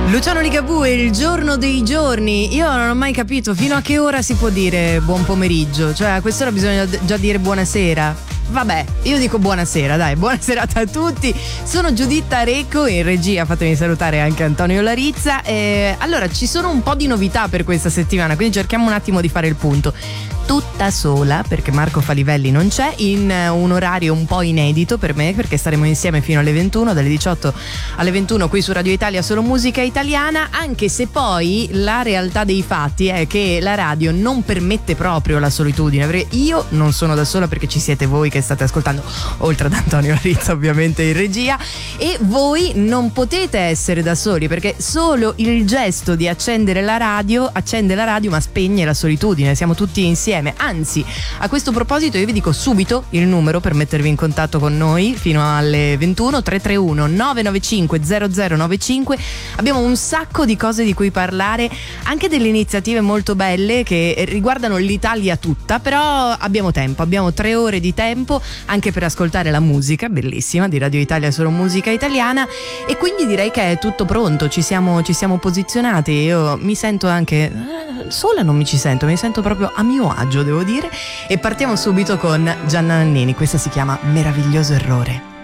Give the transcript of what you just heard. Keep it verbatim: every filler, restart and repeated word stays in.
Luciano Ligabue, il giorno dei giorni. Io non ho mai capito fino a che ora si può dire buon pomeriggio. Cioè a quest'ora bisogna già dire buonasera. Vabbè, io dico buonasera, dai, buona serata a tutti. Sono Giuditta Recco, in regia fatemi salutare anche Antonio Larizza. E allora ci sono un po' di novità per questa settimana, quindi cerchiamo un attimo di fare il punto. Tutta sola, perché Marco Falivelli non c'è, in un orario un po' inedito per me, perché staremo insieme fino alle ventuno, dalle diciotto alle ventuno qui su Radio Italia, solo musica italiana, anche se poi la realtà dei fatti è che la radio non permette proprio la solitudine, perché io non sono da sola perché ci siete voi che state ascoltando, oltre ad Antonio Larizza ovviamente in regia, e voi non potete essere da soli, perché solo il gesto di accendere la radio accende la radio ma spegne la solitudine, siamo tutti insieme. Anzi, a questo proposito io vi dico subito il numero per mettervi in contatto con noi fino alle ventuno: tre tre uno nove nove cinque zero zero nove cinque. Abbiamo un sacco di cose di cui parlare, anche delle iniziative molto belle che riguardano l'Italia tutta, però abbiamo tempo, abbiamo tre ore di tempo anche per ascoltare la musica bellissima di Radio Italia, solo musica italiana, e quindi direi che è tutto pronto, ci siamo, ci siamo posizionati. Io mi sento anche eh, sola, non mi ci sento, mi sento proprio a mio agio, devo dire, e partiamo subito con Gianna Nannini. Questa si chiama Meraviglioso Errore.